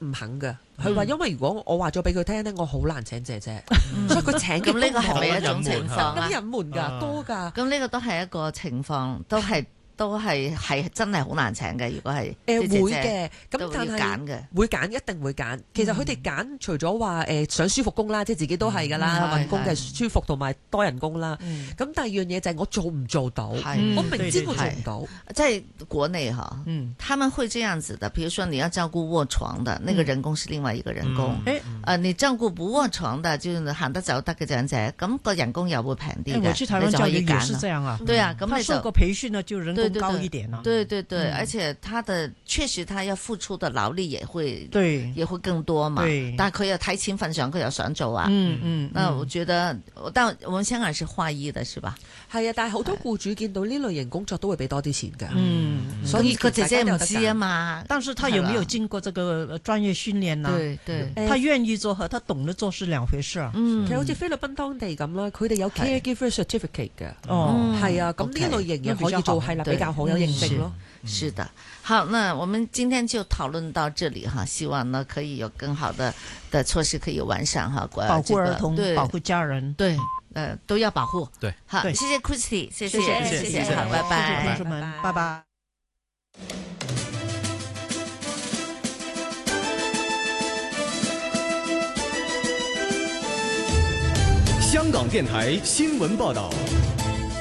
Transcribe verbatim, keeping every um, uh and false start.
唔肯嘅。佢話因為如果我話咗俾佢聽咧，我好難請姐姐，所以佢請嘅咁呢個係咪一種情況啊？ 咁隱瞞㗎，多㗎。 咁呢個都係一個情況，都係。都係係真係好難請嘅，如果係誒會嘅，咁但係揀嘅會揀一定會揀。其實佢哋揀除咗話誒想舒服工啦，即係自己都係㗎啦，揾工嘅舒服同埋多人工啦。咁第二樣嘢就係我做唔做到，我明知我做唔到。 在國內哈，嗯，他們會這樣子的。譬如說你要照顧臥床的，那個人工是另外一個人工。誒，誒，你照顧不臥床的，就行得走得嘅長者，咁個人工又會平啲嘅。 我去台灣教育也是這樣啊。 對啊，咁你受過培訓呢，就人工高一點啦。 對對對，而且他的確實他要付出的勞力也會，對，也會更多嘛。但係佢又睇錢份上，佢又想做啊。嗯嗯。那我覺得，但我們香港是劃一的，是吧？ 係啊，但係好多僱主見到呢類型工作都會俾多啲錢㗎。 嗯，所以個姐姐唔知啊嘛。 但是他有沒有經過這個專業訓練呢？ 對對， 他願意做和他懂得做是兩回事啊。 嗯， 其實好似菲律賓當地咁啦，佢哋有 caregiver certificate 嘅。 哦， 係啊，咁呢一類型嘅可以做係啦，比較好有認證咯。 是的，好，那我們今天就討論到這裡哈，希望呢可以有更好的的措施可以完善哈， 保護兒童，保護家人， 對，呃，都要保護。 對， 好，謝謝 Christy，謝謝，謝謝，好，拜拜， 同學們，拜拜。 香港電台新聞報道。